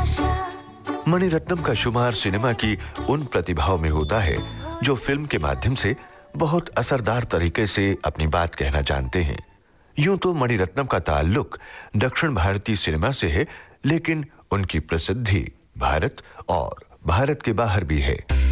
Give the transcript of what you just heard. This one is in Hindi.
मणिरत्नम का शुमार सिनेमा की उन प्रतिभाओं में होता है जो फिल्म के माध्यम से बहुत असरदार तरीके से अपनी बात कहना जानते हैं। यूं तो मणिरत्नम का ताल्लुक दक्षिण भारतीय सिनेमा से है, लेकिन उनकी प्रसिद्धि भारत और भारत के बाहर भी है।